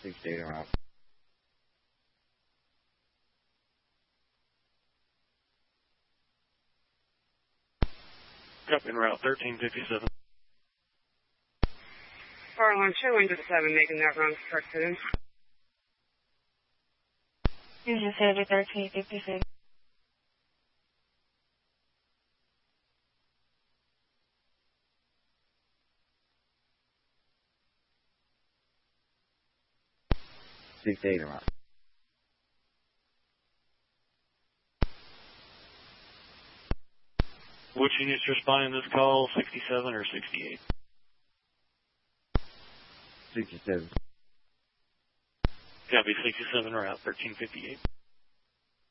6 data route. Copy en route 1357. Farland, show into 7, making that run corrected in. Engine 1356. Six data route. Which units responding to this call, 67 or 68? 67. Copy 67 route 1358.